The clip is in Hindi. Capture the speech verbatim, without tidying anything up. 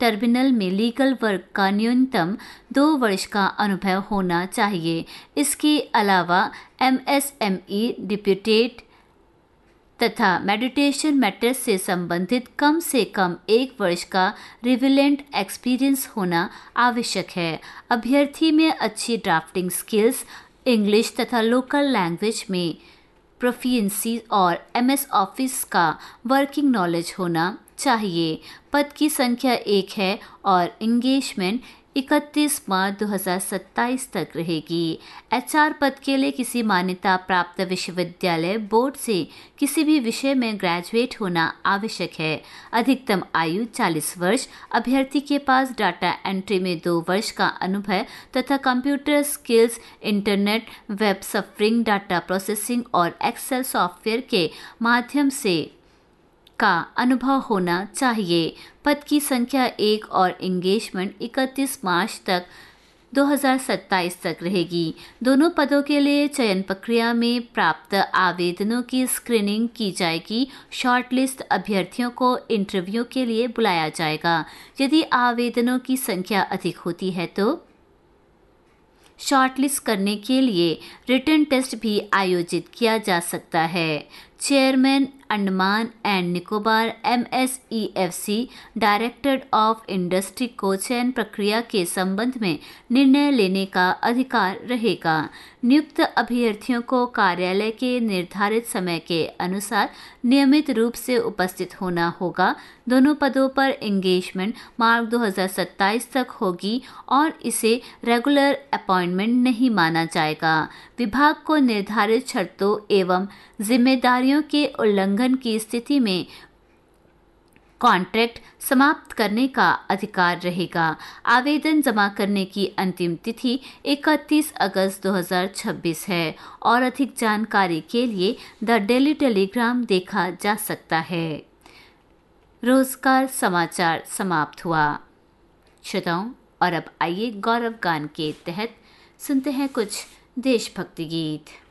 टर्मिनल में लीगल वर्क का न्यूनतम दो वर्ष का अनुभव होना चाहिए। इसके अलावा M S M E deputed तथा मेडिटेशन मैटर्स से संबंधित कम से कम एक वर्ष का रिलेवेंट एक्सपीरियंस होना आवश्यक है। अभ्यर्थी में अच्छी ड्राफ्टिंग स्किल्स, इंग्लिश तथा लोकल लैंग्वेज में प्रोफिशिएंसी और एम एस ऑफिस का वर्किंग नॉलेज होना चाहिए। पद की संख्या एक है और एंगेजमेंट इकतीस मार्च दो हज़ार सत्ताईस तक रहेगी। एच आर पद के लिए किसी मान्यता प्राप्त विश्वविद्यालय बोर्ड से किसी भी विषय में ग्रेजुएट होना आवश्यक है। अधिकतम आयु चालीस वर्ष। अभ्यर्थी के पास डाटा एंट्री में दो वर्ष का अनुभव तथा computer skills, internet, web surfing, data processing और एक्सेल सॉफ्टवेयर के माध्यम से का अनुभव होना चाहिए। पद की संख्या एक और एंगेजमेंट इकतीस मार्च तक दो हज़ार सत्ताईस तक रहेगी। दोनों पदों के लिए चयन प्रक्रिया में प्राप्त आवेदनों की स्क्रीनिंग की जाएगी। शॉर्टलिस्ट अभ्यर्थियों को इंटरव्यू के लिए बुलाया जाएगा। यदि आवेदनों की संख्या अधिक होती है तो शॉर्टलिस्ट करने के लिए रिटन टेस्ट भी आयोजित किया जा सकता है। Chairman Andaman and Nicobar M S E F C director of industry को चयन प्रक्रिया के संबंध में निर्णय लेने का अधिकार रहेगा। नियुक्त अभ्यर्थियों को कार्यालय के निर्धारित समय के अनुसार नियमित रूप से उपस्थित होना होगा। दोनों पदों पर एंगेजमेंट मार्च दो हज़ार सत्ताईस तक होगी और इसे रेगुलर अपॉइंटमेंट नहीं माना जाएगा। विभाग को निर्धारित शर्तों एवं जिम्मेदारियों के उल्लंघन की स्थिति में कॉन्ट्रैक्ट समाप्त करने का अधिकार रहेगा। आवेदन जमा करने की अंतिम तिथि इकतीस अगस्त दो हज़ार छब्बीस है और अधिक जानकारी के लिए द डेली टेलीग्राम देखा जा सकता है। रोजगार समाचार समाप्त हुआ। श्रोताओं, और अब आइए गौरव गान के तहत सुनते हैं कुछ देशभक्ति गीत।